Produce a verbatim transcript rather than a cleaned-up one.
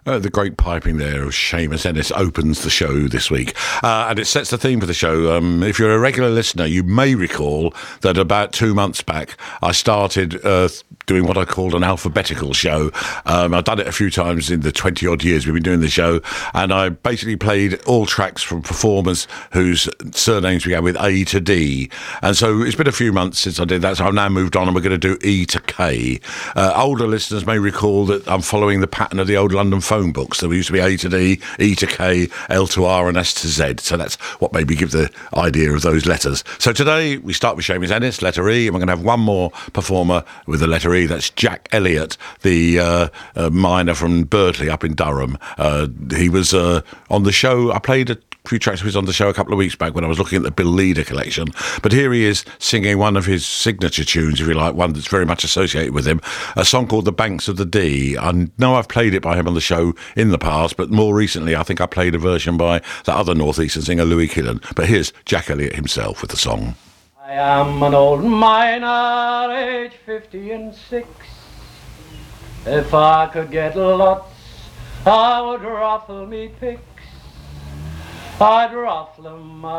Uh, the great piping there of Seamus Ennis opens the show this week, uh, and it sets the theme for the show. Um, if you're a regular listener, you may recall that about two months back I started uh, doing what I called an alphabetical show. Um, I've done it a few times in the twenty odd years we've been doing the show, and I basically played all tracks from performers whose surnames began with A to D. And so it's been a few months since I did that, so I've now moved on and we're going to do E to K. Uh, older listeners may recall that I'm following the pattern of the old London phone books. There used to be A to D, E to K, L to R and S to Z. So that's what maybe give the idea of those letters. So today we start with Seamus Ennis, letter E, and we're going to have one more performer with the letter E. That's Jack Elliott, the uh, uh, miner from Birdley up in Durham. Uh, he was uh, on the show. I played a few tracks he was on the show a couple of weeks back when I was looking at the Bill Leader collection. But here he is singing one of his signature tunes, if you like, one that's very much associated with him, a song called The Banks of the Dee. I know I've played it by him on the show in the past, but more recently I think I played a version by that other northeastern singer, Louis Killen. But here's Jack Elliott himself with the song. I am an old miner, age fifty and six. If I could get lots, I would ruffle me picks. I'd ruffle 'em